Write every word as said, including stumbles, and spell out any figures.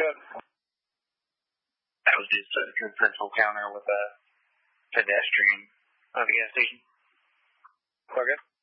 good. That was just a successful counter with a pedestrian at the gas station. Okay.